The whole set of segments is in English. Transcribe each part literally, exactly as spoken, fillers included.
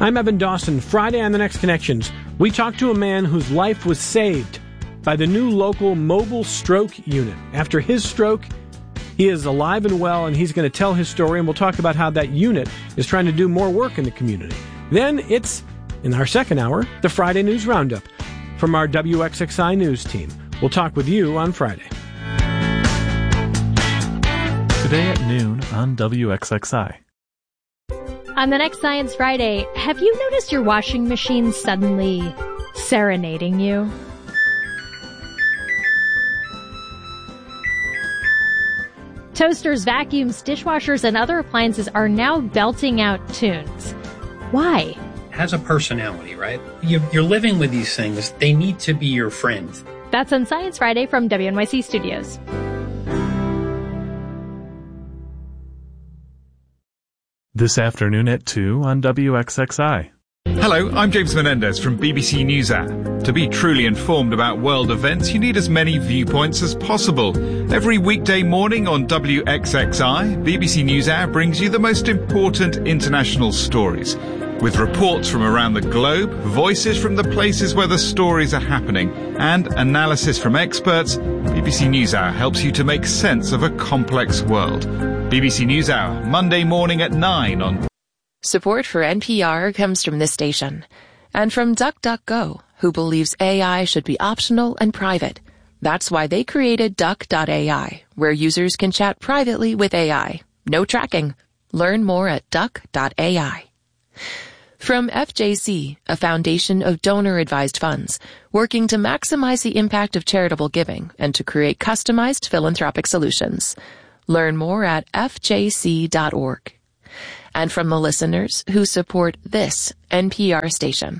I'm Evan Dawson. Friday on The Next Connections, we talk to a man whose life was saved by the new local mobile stroke unit. After his stroke, he is alive and well, and he's going to tell his story, and we'll talk about how that unit is trying to do more work in the community. Then it's, in our second hour, the Friday News Roundup from our W X X I News team. We'll talk with you on Friday. Today at noon on W X X I. On the next Science Friday, have you noticed your washing machine suddenly serenading you? Toasters, vacuums, dishwashers, and other appliances are now belting out tunes. Why? Has a personality, right? You, you're living with these things. They need to be your friend. That's on Science Friday from W N Y C Studios. This afternoon at two on W X X I. Hello, I'm James Menendez from B B C News App. To be truly informed about world events, you need as many viewpoints as possible. Every weekday morning on W X X I, B B C News App brings you the most important international stories. With reports from around the globe, voices from the places where the stories are happening, and analysis from experts, B B C NewsHour helps you to make sense of a complex world. B B C NewsHour, Monday morning at nine on... Support for N P R comes from this station, and from DuckDuckGo, who believes A I should be optional and private. That's why they created Duck dot A I, where users can chat privately with A I. No tracking. Learn more at Duck dot A I. From F J C, a foundation of donor-advised funds, working to maximize the impact of charitable giving and to create customized philanthropic solutions. Learn more at F J C dot org. And from the listeners who support this N P R station.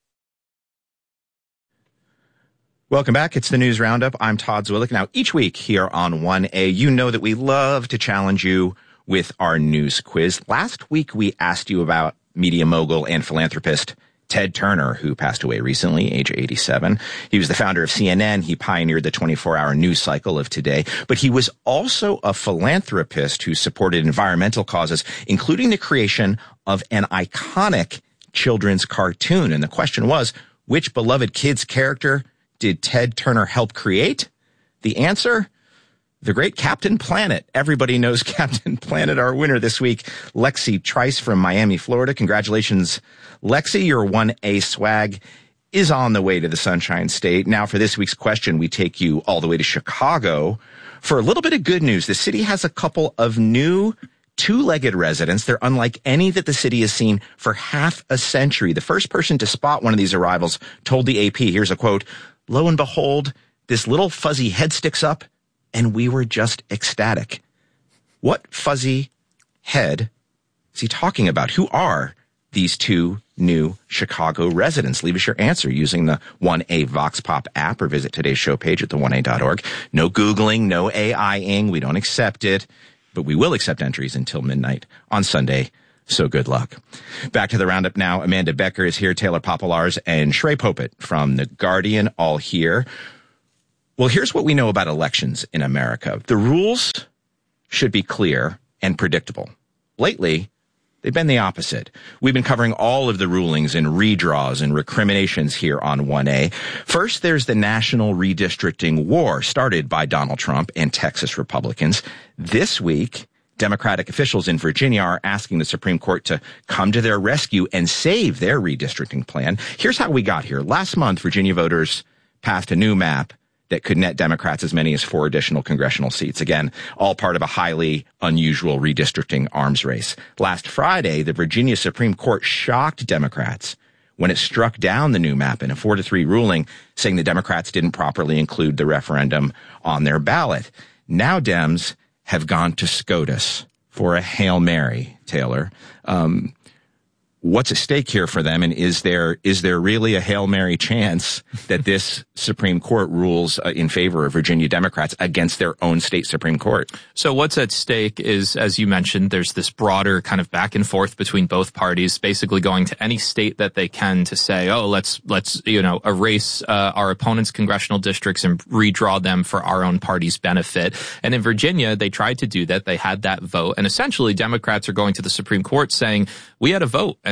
Welcome back. It's the News Roundup. I'm Todd Zwillich. Now, each week here on one A, you know that we love to challenge you with our news quiz. Last week, we asked you about media mogul and philanthropist Ted Turner, who passed away recently, age eighty-seven. He was the founder of C N N. He pioneered the twenty-four hour news cycle of today. But he was also a philanthropist who supported environmental causes, including the creation of an iconic children's cartoon. And the question was, which beloved kids character did Ted Turner help create? The answer? The great Captain Planet. Everybody knows Captain Planet. Our winner this week, Lexi Trice from Miami, Florida. Congratulations, Lexi. Your one A swag is on the way to the Sunshine State. Now, for this week's question, we take you all the way to Chicago for a little bit of good news. The city has a couple of new two-legged residents. They're unlike any that the city has seen for half a century. The first person to spot one of these arrivals told the A P, here's a quote, "Lo and behold, this little fuzzy head sticks up, and we were just ecstatic." What fuzzy head is he talking about? Who are these two new Chicago residents? Leave us your answer using the one A Vox Pop app or visit today's show page at the one A dot org. No Googling, no AIing. We don't accept it, but we will accept entries until midnight on Sunday. So good luck. Back to the roundup now. Amanda Becker is here, Taylor Popolars, and Shrey Popit from The Guardian, all here. Well, here's what we know about elections in America. The rules should be clear and predictable. Lately, they've been the opposite. We've been covering all of the rulings and redraws and recriminations here on one A. First, there's the national redistricting war started by Donald Trump and Texas Republicans. This week, Democratic officials in Virginia are asking the Supreme Court to come to their rescue and save their redistricting plan. Here's how we got here. Last month, Virginia voters passed a new map that could net Democrats as many as four additional congressional seats. Again, all part of a highly unusual redistricting arms race. Last Friday, the Virginia Supreme Court shocked Democrats when it struck down the new map in a four to three ruling, saying the Democrats didn't properly include the referendum on their ballot. Now Dems have gone to SCOTUS for a Hail Mary, Taylor. Um, What's at stake here for them, and is there is there really a Hail Mary chance that this Supreme Court rules uh, in favor of Virginia Democrats against their own state Supreme Court? So what's at stake is, as you mentioned, there's this broader kind of back and forth between both parties, basically going to any state that they can to say, oh, let's let's you know erase uh, our opponents' congressional districts and redraw them for our own party's benefit. And in Virginia, they tried to do that. They had that vote, and essentially Democrats are going to the Supreme Court saying, we had a vote, and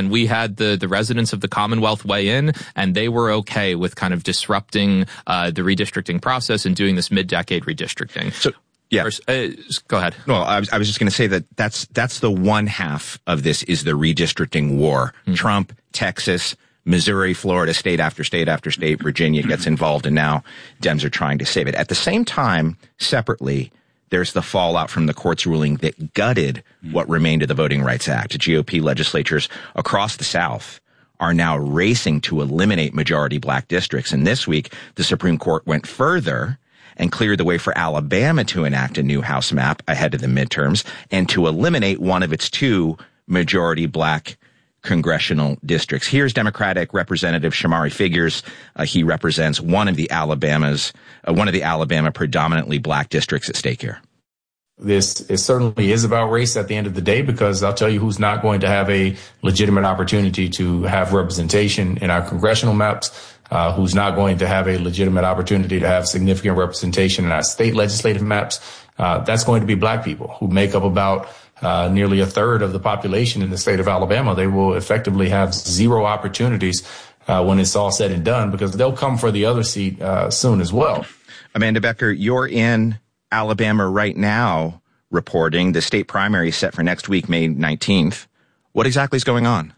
and we had the, the residents of the Commonwealth weigh in, and they were okay with kind of disrupting uh, the redistricting process and doing this mid-decade redistricting. So, yeah. Uh, go ahead. No, I was, I was just going to say that that's, that's the one half of this is the redistricting war. Mm-hmm. Trump, Texas, Missouri, Florida, state after state after state, Virginia gets involved, and now Dems are trying to save it. At the same time, separately, there's the fallout from the court's ruling that gutted what remained of the Voting Rights Act. G O P legislatures across the South are now racing to eliminate majority black districts. And this week, the Supreme Court went further and cleared the way for Alabama to enact a new House map ahead of the midterms and to eliminate one of its two majority black congressional districts. Here's Democratic Representative Shamari Figures. Uh, he represents one of the Alabama's, uh, one of the Alabama predominantly black districts at stake here. This it certainly is about race at the end of the day, because I'll tell you who's not going to have a legitimate opportunity to have representation in our congressional maps, uh, who's not going to have a legitimate opportunity to have significant representation in our state legislative maps. Uh, that's going to be black people who make up about uh, nearly a third of the population in the state of Alabama. They will effectively have zero opportunities uh, when it's all said and done, because they'll come for the other seat uh, soon as well. Amanda Becker, you're in Alabama right now reporting. The state primary is set for next week, May nineteenth. What exactly is going on?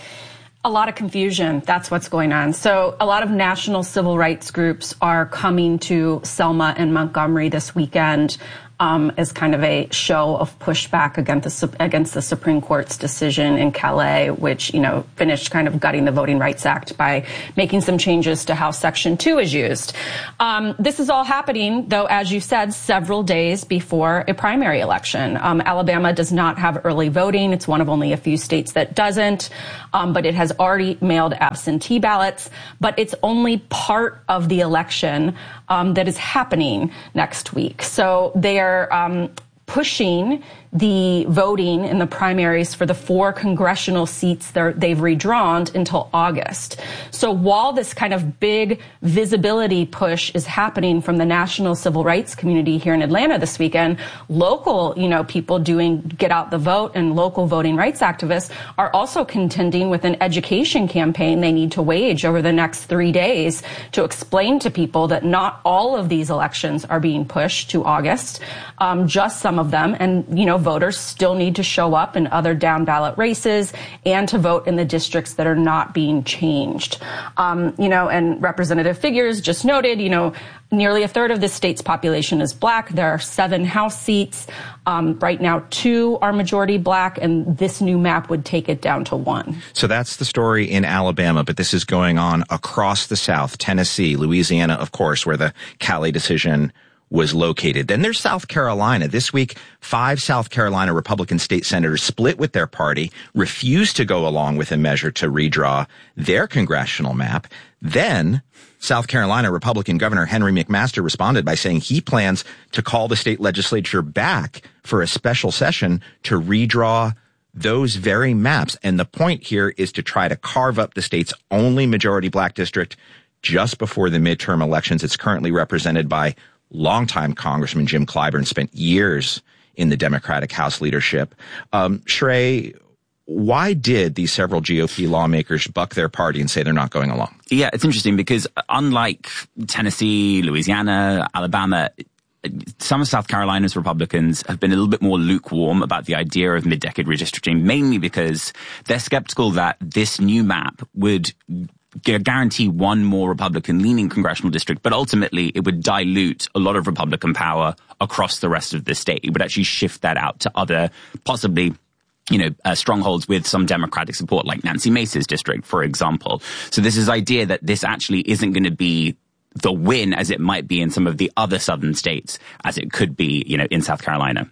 A lot of confusion. That's what's going on. So a lot of national civil rights groups are coming to Selma and Montgomery this weekend um, as kind of a show of pushback against the, against the Supreme Court's decision in Calais, which, you know, finished kind of gutting the Voting Rights Act by making some changes to how Section two is used. Um, this is all happening, though, as you said, several days before a primary election. Um, Alabama does not have early voting. It's one of only a few states that doesn't, um, but it has already mailed absentee ballots. But it's only part of the election um, that is happening next week. So they are um, pushing the voting in the primaries for the four congressional seats that they've redrawn until August. So while this kind of big visibility push is happening from the national civil rights community here in Atlanta this weekend, local, you know, people doing Get Out the Vote and local voting rights activists are also contending with an education campaign they need to wage over the next three days to explain to people that not all of these elections are being pushed to August, um, just some of them. And, you know, voters still need to show up in other down ballot races and to vote in the districts that are not being changed. Um, you know, and Representative Figures just noted, you know, nearly a third of the state's population is black. There are seven House seats. Um, right now, two are majority black, and this new map would take it down to one. So that's the story in Alabama, but this is going on across the South, Tennessee, Louisiana, of course, where the Calais decision was located. Then there's South Carolina. This week, five South Carolina Republican state senators split with their party, refused to go along with a measure to redraw their congressional map. Then South Carolina Republican Governor Henry McMaster responded by saying he plans to call the state legislature back for a special session to redraw those very maps. And the point here is to try to carve up the state's only majority black district just before the midterm elections. It's currently represented by longtime Congressman Jim Clyburn, spent years in the Democratic House leadership. Um, Shrey, why did these several G O P lawmakers buck their party and say they're not going along? Yeah, it's interesting because unlike Tennessee, Louisiana, Alabama, some of South Carolina's Republicans have been a little bit more lukewarm about the idea of mid-decade redistricting, mainly because they're skeptical that this new map would guarantee one more Republican-leaning congressional district, but ultimately it would dilute a lot of Republican power across the rest of the state. It would actually shift that out to other, possibly, you know, uh, strongholds with some Democratic support, like Nancy Mace's district, for example. So this is idea that this actually isn't going to be the win as it might be in some of the other southern states, as it could be, you know, in South Carolina.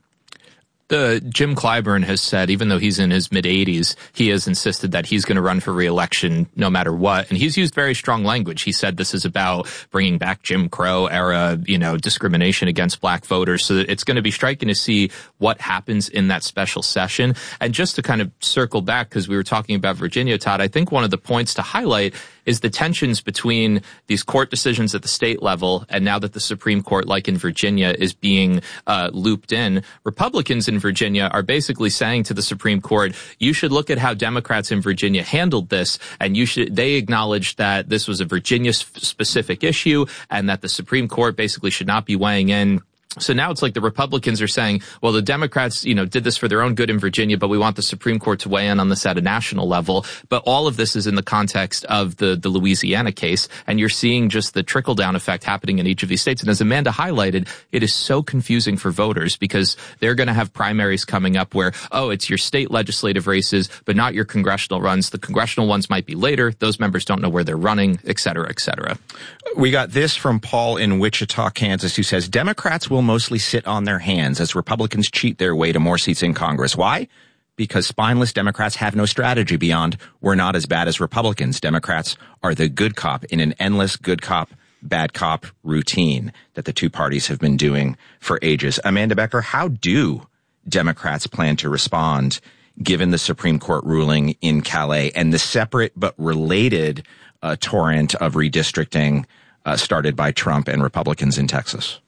Uh, Jim Clyburn has said, even though he's in his mid-eighties, he has insisted that he's going to run for re-election no matter what. And he's used very strong language. He said this is about bringing back Jim Crow era, you know, discrimination against black voters. So it's going to be striking to see what happens in that special session. And just to kind of circle back, because we were talking about Virginia, Todd, I think one of the points to highlight is the tensions between these court decisions at the state level and now that the Supreme Court, like in Virginia, is being uh, looped in. Republicans in Virginia are basically saying to the Supreme Court, you should look at how Democrats in Virginia handled this, and you should. They acknowledge that this was a Virginia-specific issue and that the Supreme Court basically should not be weighing in. So now it's like the Republicans are saying, well, the Democrats, you know, did this for their own good in Virginia, but we want the Supreme Court to weigh in on this at a national level. But all of this is in the context of the, the Louisiana case. And you're seeing just the trickle down effect happening in each of these states. And as Amanda highlighted, it is so confusing for voters because they're going to have primaries coming up where, oh, it's your state legislative races, but not your congressional runs. The congressional ones might be later. Those members don't know where they're running, et cetera, et cetera. We got this from Paul in Wichita, Kansas, who says Democrats will mostly sit on their hands as Republicans cheat their way to more seats in Congress. Why? Because spineless Democrats have no strategy beyond we're not as bad as Republicans. Democrats are the good cop in an endless good cop, bad cop routine that the two parties have been doing for ages. Amanda Becker, how do Democrats plan to respond given the Supreme Court ruling in Calais and the separate but related uh, torrent of redistricting uh, started by Trump and Republicans in Texas?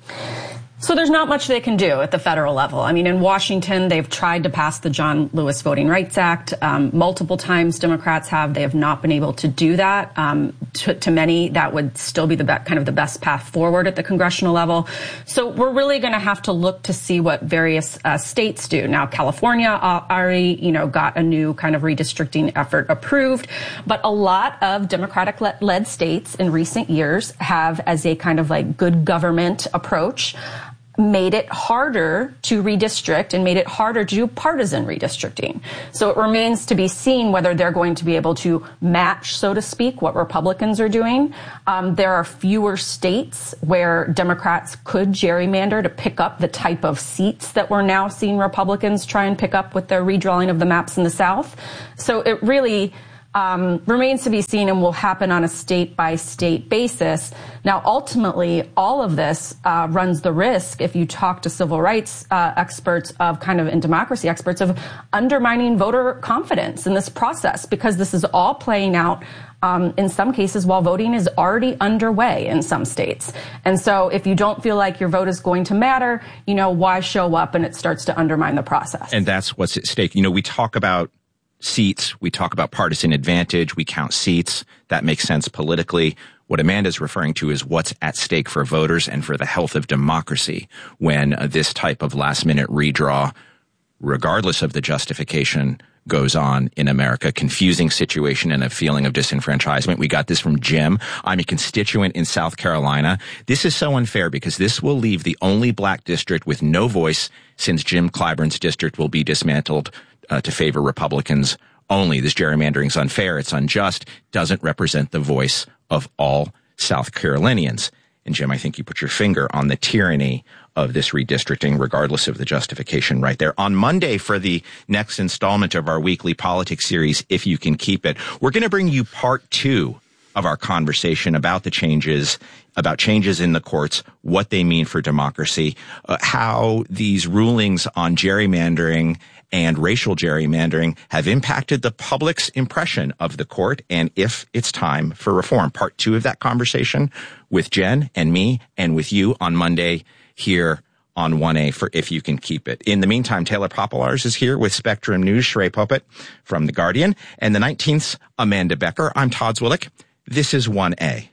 So there's not much they can do at the federal level. I mean, in Washington, they've tried to pass the John Lewis Voting Rights Act. Um, multiple times Democrats have. They have not been able to do that. Um, to, to many, that would still be the be- kind of the best path forward at the congressional level. So we're really going to have to look to see what various uh, states do. Now, California uh, already, you know, got a new kind of redistricting effort approved. But a lot of Democratic-led states in recent years have, as a kind of like good government approach, made it harder to redistrict and made it harder to do partisan redistricting. So it remains to be seen whether they're going to be able to match, so to speak, what Republicans are doing. Um, there are fewer states where Democrats could gerrymander to pick up the type of seats that we're now seeing Republicans try and pick up with their redrawing of the maps in the South. So it really Um, remains to be seen and will happen on a state-by-state basis. Now, ultimately, all of this uh, runs the risk, if you talk to civil rights uh, experts of kind of, and democracy experts, of undermining voter confidence in this process, because this is all playing out Um, in some cases while voting is already underway in some states. And so if you don't feel like your vote is going to matter, you know, why show up? And it starts to undermine the process. And that's what's at stake. You know, we talk about seats, we talk about partisan advantage, we count seats. That makes sense politically. What Amanda's referring to is what's at stake for voters and for the health of democracy when uh, this type of last-minute redraw, regardless of the justification, goes on in America. Confusing situation and a feeling of disenfranchisement. We got this from Jim. I'm a constituent in South Carolina. This is so unfair because this will leave the only black district with no voice since Jim Clyburn's district will be dismantled uh, to favor Republicans only. This gerrymandering is unfair. It's unjust. Doesn't represent the voice of all South Carolinians. And Jim, I think you put your finger on the tyranny of this redistricting, regardless of the justification right there. On Monday, for the next installment of our weekly politics series, If You Can Keep It, we're going to bring you part two of our conversation about the changes, about changes in the courts, what they mean for democracy, uh, how these rulings on gerrymandering and racial gerrymandering have impacted the public's impression of the court, and if it's time for reform. Part two of that conversation with Jen and me and with you on Monday here on one A for If You Can Keep It. In the meantime, Taylor Popolars is here with Spectrum News, Sheree Poppet from The Guardian, and the nineteenth's Amanda Becker. I'm Todd Zwillich. This is one A.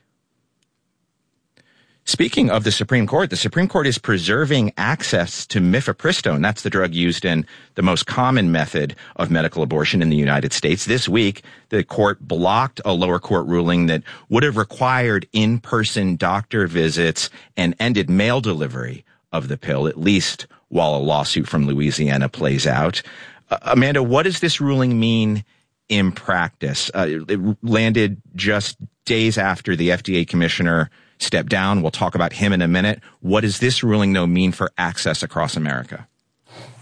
Speaking of the Supreme Court, the Supreme Court is preserving access to mifepristone. That's the drug used in the most common method of medical abortion in the United States. This week, the court blocked a lower court ruling that would have required in-person doctor visits and ended mail delivery of the pill, at least while a lawsuit from Louisiana plays out. Uh, Amanda, what does this ruling mean in practice? Uh, it landed just days after the F D A commissioner stepped down. We'll talk about him in a minute. What does this ruling, though, mean for access across America?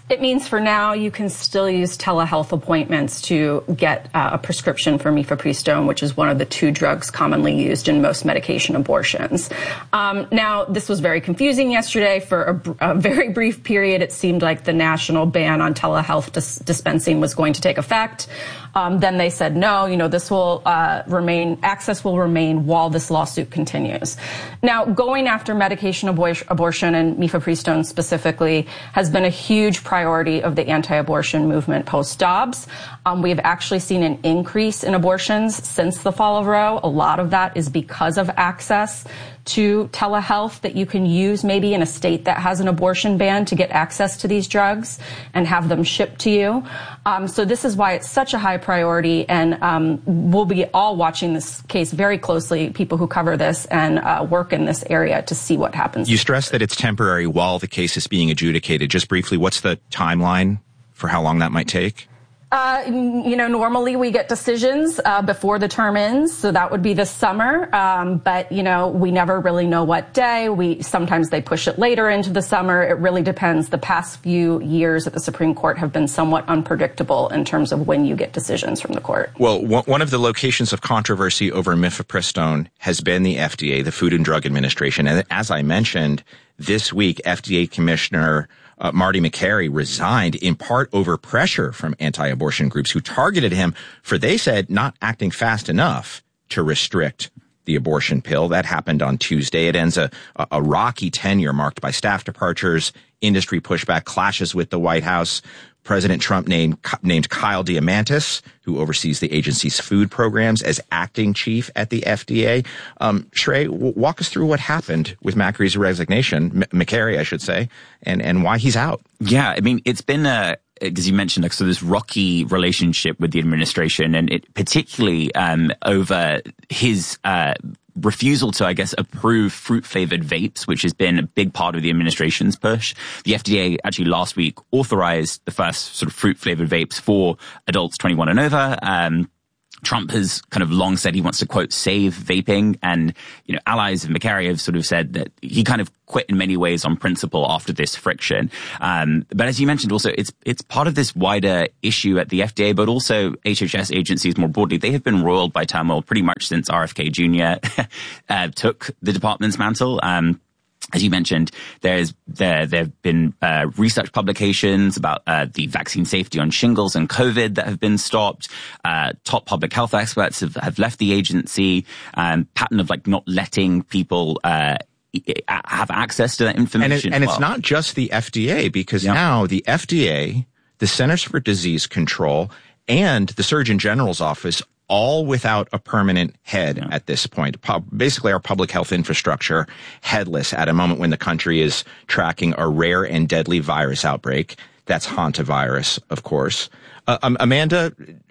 It means for now you can still use telehealth appointments to get uh, a prescription for mifepristone, which is one of the two drugs commonly used in most medication abortions. Um, now, this was very confusing yesterday. For a, a very brief period, it seemed like the national ban on telehealth dis- dispensing was going to take effect. Um, then they said, no, you know, this will uh, remain, access will remain while this lawsuit continues. Now, going after medication abor- abortion and mifepristone specifically has been a huge priority of the anti-abortion movement post-Dobbs. Um, we have actually seen an increase in abortions since the fall of Roe. A lot of that is because of access to telehealth that you can use maybe in a state that has an abortion ban to get access to these drugs and have them shipped to you. Um, so this is why it's such a high priority, and um, we'll be all watching this case very closely, people who cover this and uh, work in this area, to see what happens. You stress that it's temporary while the case is being adjudicated. Just briefly, what's the timeline for how long that might take? Uh, you know, normally we get decisions uh, before the term ends, so that would be this summer. Um, but, you know, we never really know what day. We sometimes they push it later into the summer. It really depends. The past few years at the Supreme Court have been somewhat unpredictable in terms of when you get decisions from the court. Well, one of the locations of controversy over mifepristone has been the F D A, the Food and Drug Administration. And as I mentioned, this week, F D A Commissioner Uh, Marty Makary resigned in part over pressure from anti-abortion groups who targeted him for, they said, not acting fast enough to restrict the abortion pill. That happened on Tuesday. It ends a, a rocky tenure marked by staff departures, industry pushback, clashes with the White House. President Trump named, named Kyle Diamantis, who oversees the agency's food programs, as acting chief at the F D A. Um, Shrey, w- walk us through what happened with Macary's resignation, M- Makary, I should say, and, and why he's out. Yeah, I mean, it's been a, as you mentioned, like, so this rocky relationship with the administration, and it particularly um, over his uh refusal to, I guess, approve fruit-flavored vapes, which has been a big part of the administration's push. The F D A actually last week authorized the first sort of fruit-flavored vapes for adults twenty-one and over. Um, Trump has kind of long said he wants to, quote, save vaping. And, you know, allies of Makary have sort of said that he kind of quit in many ways on principle after this friction. Um, but as you mentioned also, it's, it's part of this wider issue at the F D A, but also H H S agencies more broadly. They have been roiled by turmoil pretty much since R F K Junior uh, took the department's mantle. Um, As you mentioned, there's there there have been uh, research publications about uh, the vaccine safety on shingles and COVID that have been stopped. Uh, top public health experts have, have left the agency. Um, pattern of like not letting people uh, have access to that information. And, it, and well. it's not just the F D A, because yep. now the F D A, the Centers for Disease Control, and the Surgeon General's office, all without a permanent head yeah. at this point. Basically, our public health infrastructure headless at a moment when the country is tracking a rare and deadly virus outbreak. That's hantavirus, of course. Uh, um, Amanda,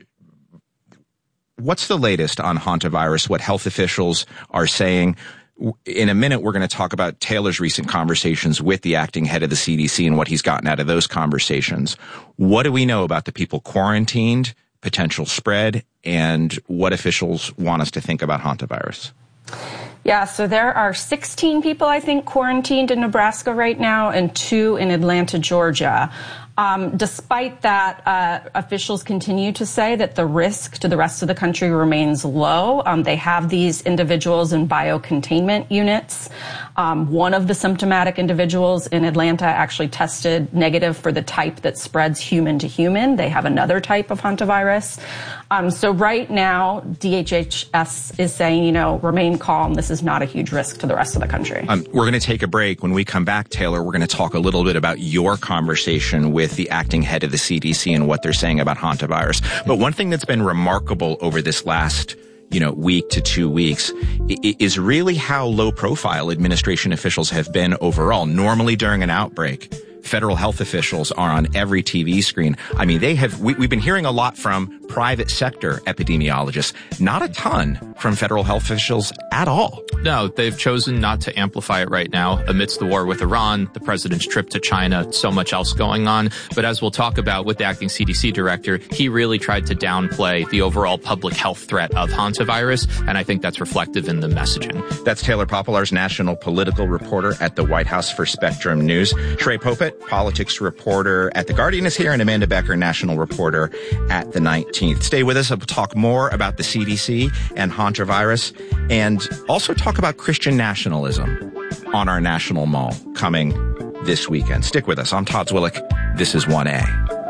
what's the latest on hantavirus, what health officials are saying? In a minute, we're going to talk about Taylor's recent conversations with the acting head of the C D C and what he's gotten out of those conversations. What do we know about the people quarantined, potential spread, and what officials want us to think about hantavirus? Yeah, so there are sixteen people, I think, quarantined in Nebraska right now and two in Atlanta, Georgia. Um, despite that, uh, officials continue to say that the risk to the rest of the country remains low. Um, they have these individuals in biocontainment units. Um, one of the symptomatic individuals in Atlanta actually tested negative for the type that spreads human to human. They have another type of hantavirus. Um, so right now, D H H S is saying, you know, remain calm. This is not a huge risk to the rest of the country. Um, we're going to take a break. When we come back, Taylor, we're going to talk a little bit about your conversation with the acting head of the C D C and what they're saying about hantavirus. But one thing that's been remarkable over this last, you know, week to two weeks is really how low profile administration officials have been overall. Normally during an outbreak, federal health officials are on every T V screen. I mean, they have, we, we've been hearing a lot from private sector epidemiologists, not a ton from federal health officials at all. No, they've chosen not to amplify it right now amidst the war with Iran, the president's trip to China, so much else going on. But as we'll talk about with the acting C D C director, he really tried to downplay the overall public health threat of hantavirus, and I think that's reflective in the messaging. That's Taylor Poplar's national political reporter at the White House for Spectrum News. Shrey Popet, Hewitt, politics reporter at The Guardian, is here, and Amanda Becker, national reporter at The nineteenth. Stay with us. We'll talk more about the C D C and hantavirus, and also talk about Christian nationalism on our National Mall coming this weekend. Stick with us. I'm Todd Zwillich. This is one A.